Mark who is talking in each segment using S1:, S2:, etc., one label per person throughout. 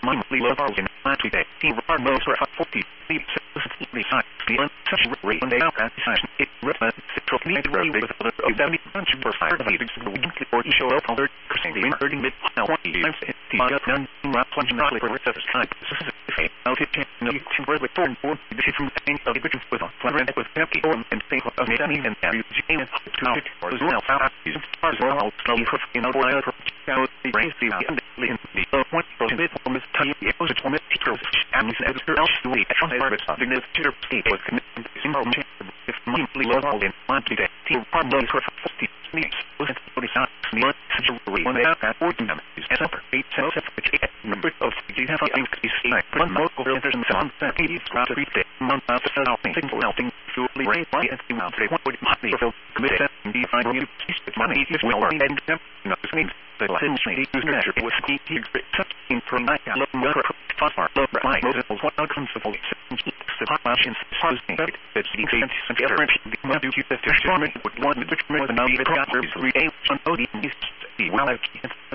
S1: monthly love in last week. Team are most for 40. The side, stealing such rate when they out at size. It represents the trophy with other of 70 bunch for fire of leaders to the week or show up on 30% in 30 mid now 20 times. The none round 20 rally for research time. This is a out it no you can work with torn board. This is from the thing of the bridge with on flutter with empty form and think of me and you gain it to out or as well out using stars well slowly for in other way for out the brain see and the point for the form is tiny it was a torn teacher and this editor else to wait on the the tutor state was committed to simple if monthly level in monthly day team problem for 40 minutes was 40 shots me such a when they have for them is as upper 8 cells number of you have a increase like one more filters and some that is rather read the month of the outing outing fully rate by and the amount they want monthly for committed the final you money is well and them no means the essentially use measure with the such in for night low far low right multiple what outcomes of all the populations supposing that the increase and the other the month you the determined would want to determine the number of jobs read on OD is the well out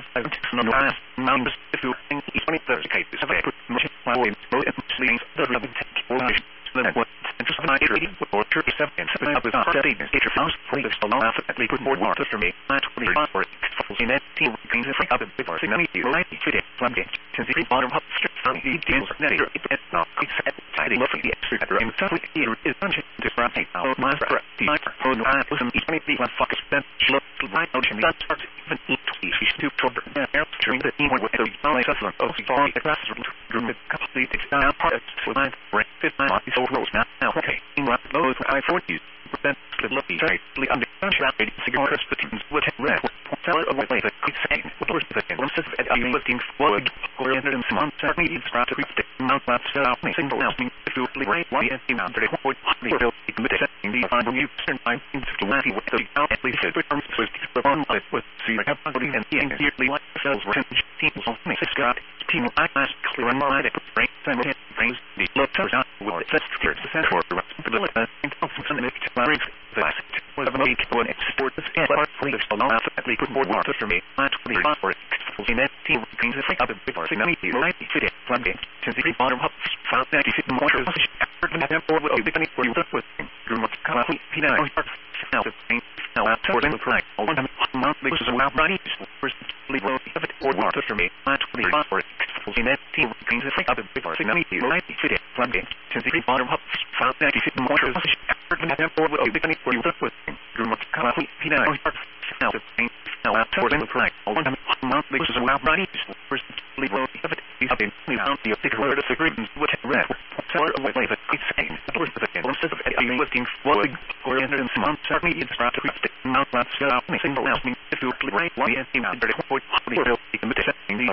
S1: no last numbers if you think 2030 cases of a much more in both things the relevant technology than what just an idea or 37 and 7 of the statements it found for the so long alphabetically put more water for me not 25 for in that team things of other before so many you like to it from the to the bottom of strips from the deals that it's not except tidy look at the extra and so here is punching to front out my the phone I was in the one fuck spent look right out and that starts even she's too short during the team with the knowledge of the ball across the completed down part of the right 59 so rose now okay in right those I 40 percent lucky slightly under contract cigarettes the teams would have read tell it away the quick saying what was the once at a lifting forward oriented and some certainly it's rather quick not that out single helping to right why and in under the forward the will be committed in the final you turn time into the last with the out at least the terms was the one with see have body and clearly like cells were teams on me got team I last clear and mind it break time brings the look out with the first the center for responsibility and some lyrics the last was a make to an export the part for the so long alphabetically put more water for me not 25 for in that team things like other before so many people like fit it from the to the bottom up found that if more and that for will be any for you with you must come up now the thing now after the correct one month this is about running first leave it or water for me not 25 for in that team things like other before so many people like fit it from the to the bottom up found that if more and that for will be any for you with you must come up now the thing now after the correct one month this is about running first leave it have been found the particular disagreements with red seller away the saying the first of the lifting forward oriented and some certainly it's not to the mount that's single out if you right one and the